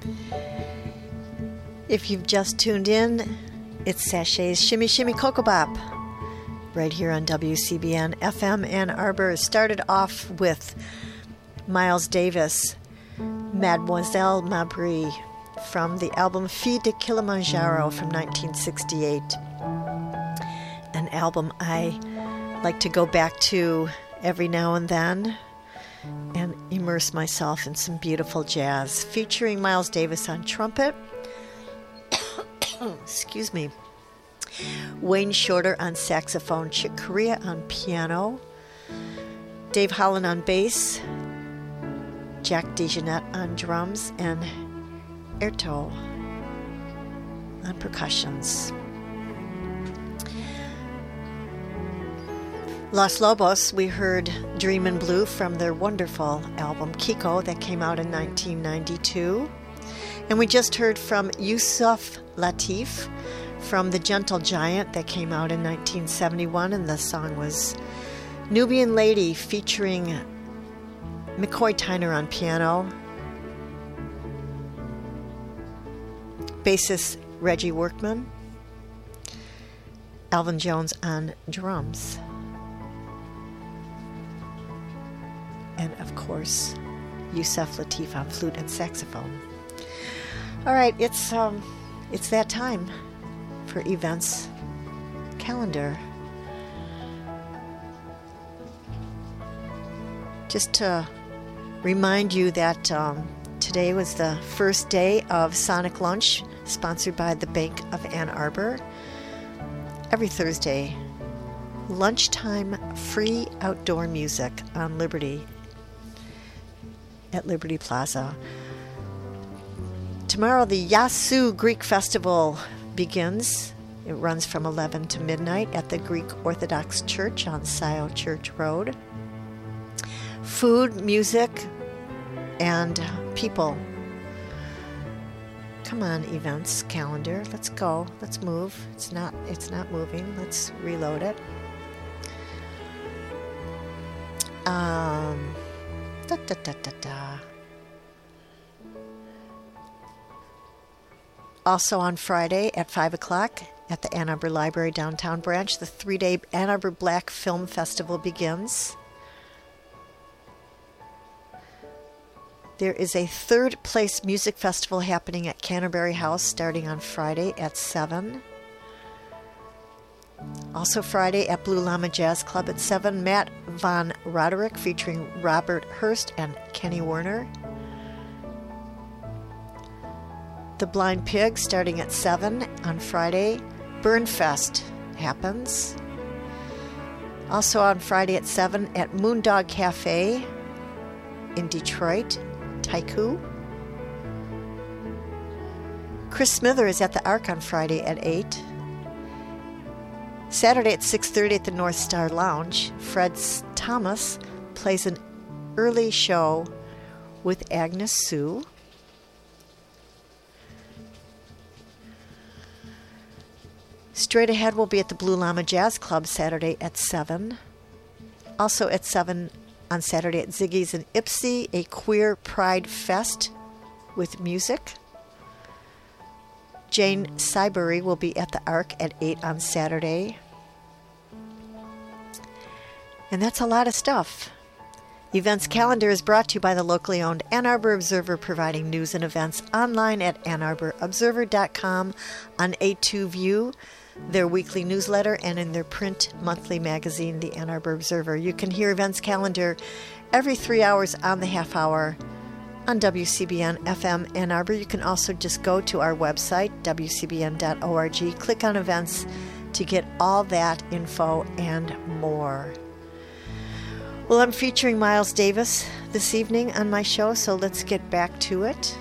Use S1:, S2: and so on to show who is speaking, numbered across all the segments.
S1: If you've just tuned in, it's Sachay's Shimmy Shimmy Cocoa Bop right here on WCBN FM Ann Arbor. Started off with Miles Davis, Mademoiselle Mabry, from the album Fille de Kilimanjaro from 1968. An album I like to go back to every now and then and immerse myself in some beautiful jazz, featuring Miles Davis on trumpet, excuse me, Wayne Shorter on saxophone, Chick Corea on piano, Dave Holland on bass, Jack DeJohnette on drums, and Erto on percussions. Los Lobos, we heard Dreamin' Blue from their wonderful album Kiko that came out in 1992. And we just heard from Yusuf Lateef from The Gentle Giant that came out in 1971, and the song was Nubian Lady, featuring McCoy Tyner on piano, bassist Reggie Workman, Alvin Jones on drums, and of course Yusuf Lateef on flute and saxophone. All right, it's that time for events calendar. Just to remind you that today was the first day of Sonic Lunch, sponsored by the Bank of Ann Arbor. Every Thursday, lunchtime free outdoor music on Liberty, at Liberty Plaza. Tomorrow, the Yasu Greek Festival begins. It runs from 11 to midnight at the Greek Orthodox Church on Scioto Church Road. Food, music, and people. Come on, events calendar. Let's go. Let's move. It's not moving. Let's reload it. Also on Friday at 5 o'clock at the Ann Arbor Library Downtown Branch, the 3-day Ann Arbor Black Film Festival begins. There is a third place music festival happening at Canterbury House starting on Friday at 7. Also Friday at Blue Llama Jazz Club at 7, Matt Von Roderick featuring Robert Hurst and Kenny Werner. The Blind Pig starting at 7 on Friday. Burnfest happens. Also on Friday at 7 at Moondog Cafe in Detroit, Taiku. Chris Smither is at the Ark on Friday at 8. Saturday at 6:30 at the North Star Lounge, Fred Thomas plays an early show with Agnes Sue. Straight Ahead will be at the Blue Llama Jazz Club Saturday at 7. Also at 7 on Saturday at Ziggy's in Ypsi, a queer pride fest with music. Jane Cybery will be at the Ark at 8 on Saturday. And that's a lot of stuff. Events calendar is brought to you by the locally owned Ann Arbor Observer, providing news and events online at AnnArborObserver.com, on A2 View, their weekly newsletter, and in their print monthly magazine, the Ann Arbor Observer. You can hear events calendar every 3 hours on the half hour on WCBN FM Ann Arbor. You can also just go to our website, WCBN.org, click on events to get all that info and more. Well, I'm featuring Miles Davis this evening on my show, so let's get back to it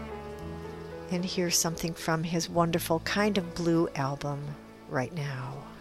S1: and hear something from his wonderful Kind of Blue album right now.